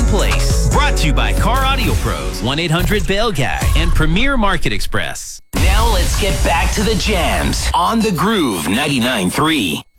place. Brought to you by Car Audio Pros, 1-800-BAIL Guy, and Premier Market Express. Now let's get back to the jams on The Groove 99.3.